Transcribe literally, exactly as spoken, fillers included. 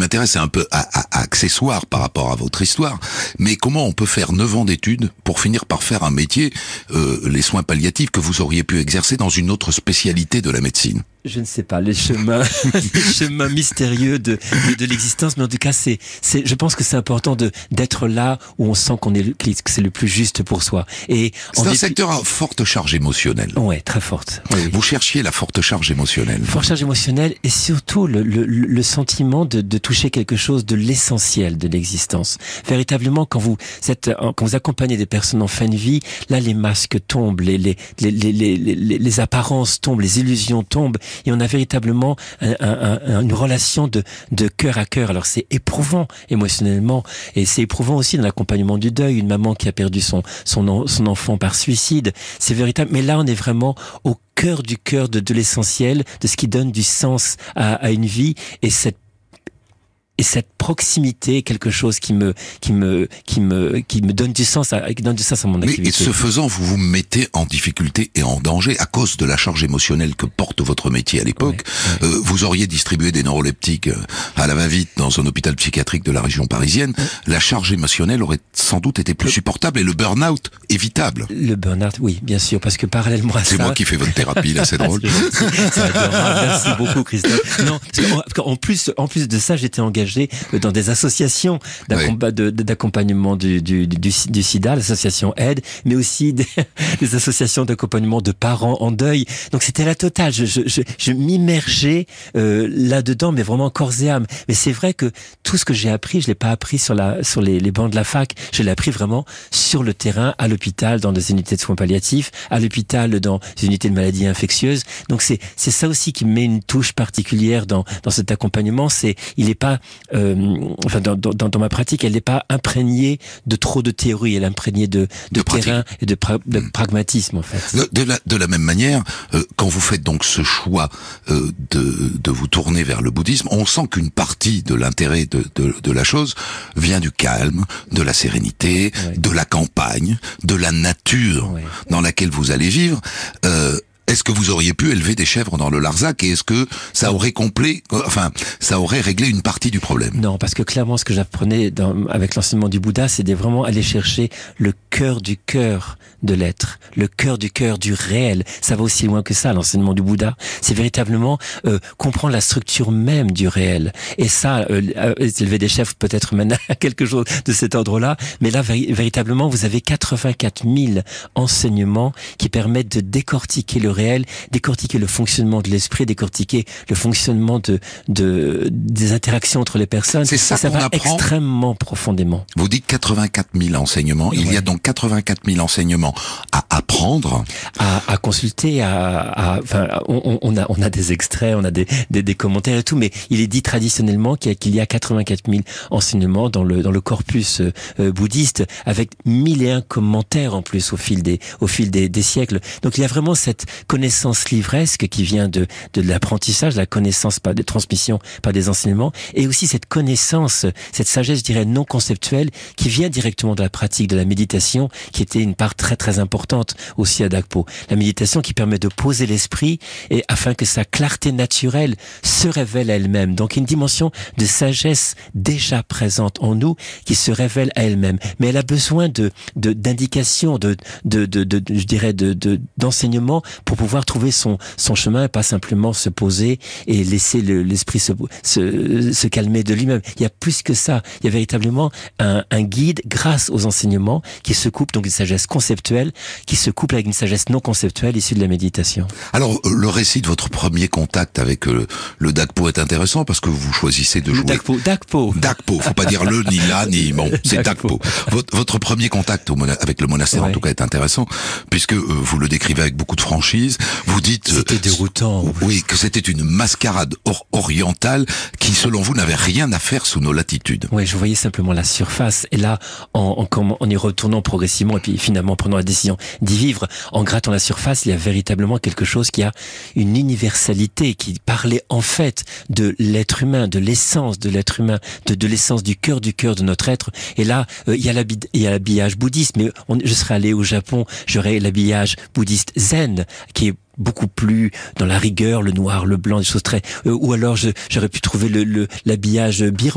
m'intéresse, c'est un peu à, à, accessoire par rapport à votre histoire, mais comment on peut faire neuf ans d'études pour finir par faire un métier, euh, les soins palliatifs, que vous auriez pu exercer dans une autre spécialité de la médecine? Je ne sais pas, les chemins, les chemins mystérieux de, de, de l'existence, mais en tout cas, c'est, c'est, je pense que c'est important de, d'être là où on sent qu'on est, que c'est le plus juste pour soi. Et c'est un début... secteur à forte charge émotionnelle. Ouais, très forte. Oui, oui. Vous cherchiez la forte charge émotionnelle. Forte charge émotionnelle et surtout le, le, le sentiment de, de toucher quelque chose de l'essentiel de l'existence. Véritablement, quand vous êtes, quand vous accompagnez des personnes en fin de vie, là, les masques tombent, les, les, les, les, les, les, les apparences tombent, les illusions tombent. Et on a véritablement un, un, un, une relation de, de cœur à cœur. Alors c'est éprouvant émotionnellement, et c'est éprouvant aussi dans l'accompagnement du deuil. Une maman qui a perdu son son, son enfant par suicide, c'est véritable. Mais là, on est vraiment au cœur du cœur de, de l'essentiel, de ce qui donne du sens à, à une vie, et cette Et cette proximité, quelque chose qui me, qui me, qui me, qui me donne du sens à, qui donne du sens à mon activité. Mais ce faisant, vous vous mettez en difficulté et en danger à cause de la charge émotionnelle que porte votre métier à l'époque. Ouais, ouais. Euh, vous auriez distribué des neuroleptiques à la va-vite dans un hôpital psychiatrique de la région parisienne. Ouais. La charge émotionnelle aurait sans doute été plus le... supportable et le burn-out évitable. Le burn-out, oui, bien sûr, parce que parallèlement à ça... C'est moi qui fais votre thérapie, là, c'est drôle. C'est adorable, merci beaucoup, Christophe. Non, parce qu'en plus, en plus de ça, j'étais engagé dans des associations d'accompa- oui. de, d'accompagnement du, du, du, du sida, l'association Aide, mais aussi des, des associations d'accompagnement de parents en deuil. Donc c'était la totale. Je, je, je, je m'immergeais euh, là-dedans, mais vraiment corps et âme. Mais c'est vrai que tout ce que j'ai appris, je l'ai pas appris sur la sur les, les bancs de la fac. Je l'ai appris vraiment sur le terrain, à l'hôpital, dans des unités de soins palliatifs, à l'hôpital, dans des unités de maladies infectieuses. Donc c'est c'est ça aussi qui met une touche particulière dans dans cet accompagnement. C'est il est pas Euh, enfin dans, dans, dans ma pratique, elle n'est pas imprégnée de trop de théorie, elle est imprégnée de, de, de terrain et de, pra- de mmh. pragmatisme en fait. De, de, la, de la même manière, euh, quand vous faites donc ce choix euh, de, de vous tourner vers le bouddhisme, on sent qu'une partie de l'intérêt de, de, de la chose vient du calme, de la sérénité, ouais. de la campagne, de la nature ouais. dans laquelle vous allez vivre. Euh, Est-ce que vous auriez pu élever des chèvres dans le Larzac et est-ce que ça aurait complet, enfin, ça aurait réglé une partie du problème? Non, parce que clairement, ce que j'apprenais dans, avec l'enseignement du Bouddha, c'est de vraiment aller chercher le cœur du cœur de l'être, le cœur du cœur du réel. Ça va aussi loin que ça, l'enseignement du Bouddha. C'est véritablement euh, comprendre la structure même du réel. Et ça, euh, élever des chèvres peut-être mène à quelque chose de cet ordre-là, mais là, vé- véritablement, vous avez quatre-vingt-quatre mille enseignements qui permettent de décortiquer le réel, décortiquer le fonctionnement de l'esprit, décortiquer le fonctionnement de, de des interactions entre les personnes. C'est ça, ça qu'on va apprend extrêmement profondément. Vous dites quatre-vingt-quatre mille enseignements. Il ouais. y a donc quatre-vingt-quatre mille enseignements à apprendre, à, à consulter, à, à enfin, on, on a on a des extraits, on a des, des, des commentaires et tout, mais il est dit traditionnellement qu'il y a, qu'il y a quatre-vingt-quatre mille enseignements dans le dans le corpus euh, bouddhiste, avec mille et un commentaires en plus au fil des au fil des, des siècles. Donc il y a vraiment cette connaissance livresque qui vient de, de l'apprentissage, la connaissance par des transmissions, par des enseignements, et aussi cette connaissance, cette sagesse, je dirais, non conceptuelle, qui vient directement de la pratique de la méditation, qui était une part très très importante aussi à Dakpo. La méditation qui permet de poser l'esprit, et afin que sa clarté naturelle se révèle à elle-même. Donc une dimension de sagesse déjà présente en nous, qui se révèle à elle-même. Mais elle a besoin de, de d'indications, de, de, de, de, je dirais, de, de, d'enseignements pour pouvoir trouver son, son chemin et pas simplement se poser et laisser le, l'esprit se, se, se calmer de lui-même. Il y a plus que ça. Il y a véritablement un, un guide grâce aux enseignements qui se couple, donc une sagesse conceptuelle, qui se couple avec une sagesse non conceptuelle issue de la méditation. Alors, le récit de votre premier contact avec euh, le Dakpo est intéressant parce que vous choisissez de jouer... Dakpo, Dakpo. Dakpo, faut pas dire le, ni la, ni... Bon, c'est Dakpo. Votre, votre premier contact au mona- avec le monastère, ouais. en tout cas, est intéressant, puisque euh, vous le décrivez avec beaucoup de franchise. Vous dites... C'était déroutant. Euh, oui, que c'était une mascarade or- orientale qui, selon vous, n'avait rien à faire sous nos latitudes. Oui, je voyais simplement la surface. Et là, en, en, en y retournant progressivement, et puis finalement prenant la décision d'y vivre, en grattant la surface, il y a véritablement quelque chose qui a une universalité, qui parlait en fait de l'être humain, de l'essence de l'être humain, de, de l'essence du cœur du cœur de notre être. Et là, euh, il y a l'habi- il y a l'habillage bouddhiste, mais on, je serais allé au Japon, j'aurais l'habillage bouddhiste zen, qui est beaucoup plus dans la rigueur, le noir, le blanc, des choses très... Euh, ou alors je, j'aurais pu trouver le, le, l'habillage birman,